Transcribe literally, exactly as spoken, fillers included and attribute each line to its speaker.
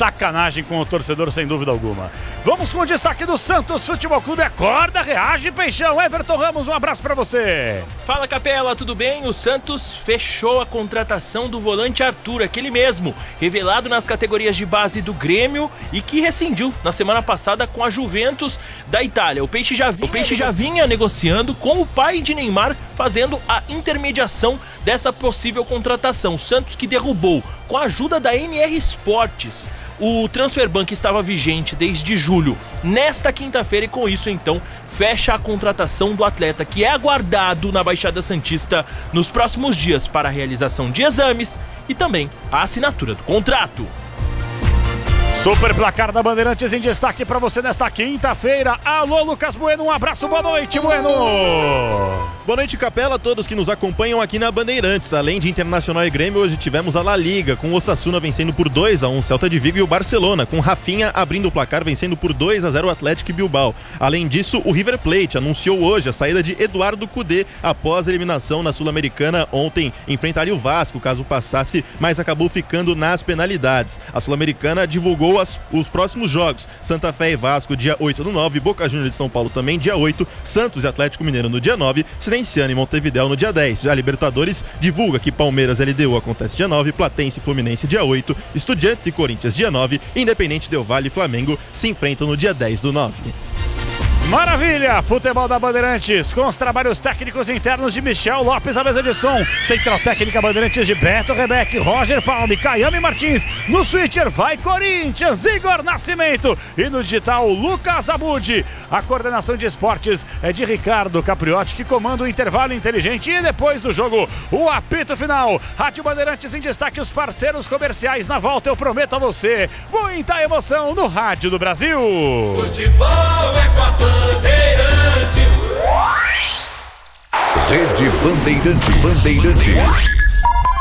Speaker 1: sacanagem com o torcedor, sem dúvida alguma. Vamos com o destaque do Santos Futebol Clube. Acorda, reage, Peixão. Everton Ramos, um abraço pra você.
Speaker 2: Fala, Capela, tudo bem? O Santos fechou a contratação do volante Arthur, aquele mesmo, revelado nas categorias de base do Grêmio e que rescindiu na semana passada com a Juventus da Itália. O Peixe já vinha, o Peixe já vinha negociando com o pai de Neymar, fazendo a intermediação dessa possível contratação. O Santos que derrubou, com a ajuda da N R Esportes, o transfer ban que estava vigente desde julho, nesta quinta-feira, e com isso então fecha a contratação do atleta, que é aguardado na Baixada Santista nos próximos dias para a realização de exames e também a assinatura do contrato.
Speaker 1: Super placar da Bandeirantes em destaque para você nesta quinta-feira. Alô, Lucas Bueno, um abraço, boa noite, Bueno.
Speaker 3: Boa noite, Capela, a todos que nos acompanham aqui na Bandeirantes. Além de Internacional e Grêmio, hoje tivemos a La Liga, com o Osasuna vencendo por dois a um Celta de Vigo e o Barcelona, com Rafinha abrindo o placar, vencendo por dois a zero o Atlético Bilbao. Além disso, o River Plate anunciou hoje a saída de Eduardo Cudê após a eliminação na Sul-Americana. Ontem enfrentaria o Vasco, caso passasse, mas acabou ficando nas penalidades. A Sul-Americana divulgou As, os próximos jogos: Santa Fé e Vasco dia oito do nove, Boca Juniors de São Paulo também dia oito, Santos e Atlético Mineiro no dia nove, Cirenciano e Montevidéu no dia dez. Já a Libertadores divulga que Palmeiras e L D U acontece dia nove, Platense e Fluminense dia oito, Estudiantes e Corinthians dia nove, Independente Del Valle e Flamengo se enfrentam no dia dez do nove.
Speaker 1: Maravilha! Futebol da Bandeirantes, com os trabalhos técnicos internos de Michel Lopes, a mesa de som, Central Técnica Bandeirantes de Beto Rebeck, Roger Palme, Caiame Martins, no switcher vai Corinthians, Igor Nascimento, e no digital Lucas Abud. A coordenação de esportes é de Ricardo Capriotti, que comanda o intervalo inteligente, e depois do jogo, o apito final. Rádio Bandeirantes em destaque, os parceiros comerciais. Na volta eu prometo a você muita emoção no Rádio do Brasil.
Speaker 4: Futebol é com a Bandeirantes.
Speaker 5: Rede Bandeirantes. Bandeirantes.